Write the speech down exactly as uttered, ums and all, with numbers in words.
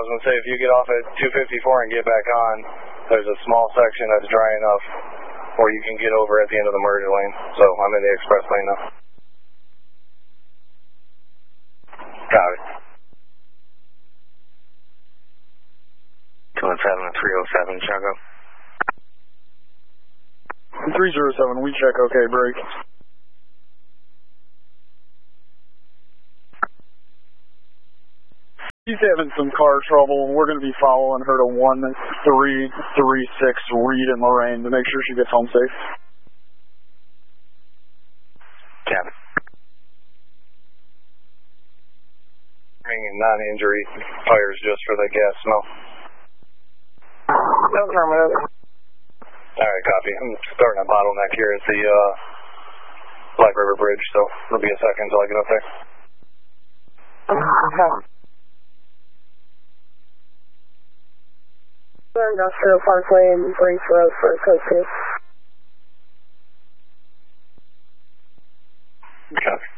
was going to say, if you get off at two fifty-four and get back on, there's a small section that's dry enough where you can get over at the end of the merge lane. So I'm in the express lane now. Got it. two one seven and three oh seven, check up. three oh seven, we check okay, break. She's having some car trouble, and we're going to be following her to one three three six Reed in Lorraine to make sure she gets home safe. Captain. Non-injury fires just for the gas smell. No affirmative. Alright, copy. I'm starting a bottleneck here at the uh, Black River Bridge, so it'll be a second until I get up there. Okay. Industrial Parkway and Brace Road for code two. Copy.